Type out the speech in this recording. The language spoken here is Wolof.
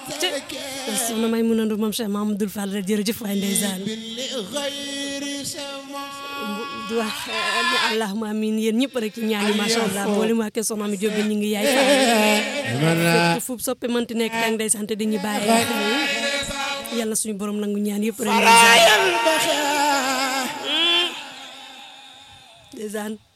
soxna may mun a ndu moom Cheikh Mamadou Fall rek jërëjëf waay ndeysaan di wax allahumma amin yéen ñëpp rek ci ñaani masha Allah boole ma ke soxna mi jóg ñu ngi yaay Fall fu soppe mënti nekk tang day sant di ñu bàyyi yàlla suñu borom nangu ñaan yëpp rek ndeysaan